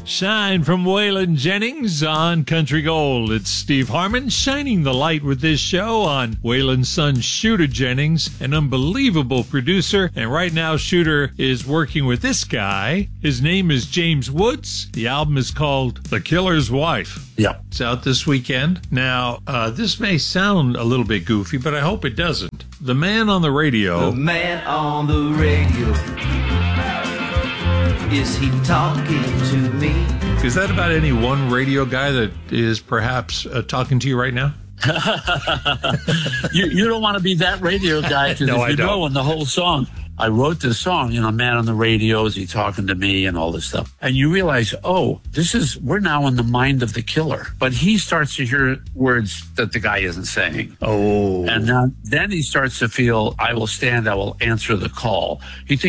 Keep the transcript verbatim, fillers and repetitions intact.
Shine from Waylon Jennings on Country Gold. It's Steve Harmon shining the light with this show on Waylon's son, Shooter Jennings, an unbelievable producer. And right now, Shooter is working with this guy. His name is James Woods. The album is called The Killer's Wife. Yeah. It's out this weekend. Now, uh, this may sound a little bit goofy, but I hope it doesn't. The man on the radio. The man on the radio. Is he talking to me? Is that about any one radio guy that is perhaps uh, talking to you right now? you, you don't want to be that radio guy, because No, if I you don't. know in the whole song, I wrote this song, you know, man on the radio, is he talking to me and all this stuff. And you realize, oh, this is, we're now in the mind of the killer. But he starts to hear words that the guy isn't saying. Oh. And then, then he starts to feel, I will stand, I will answer the call. He thinks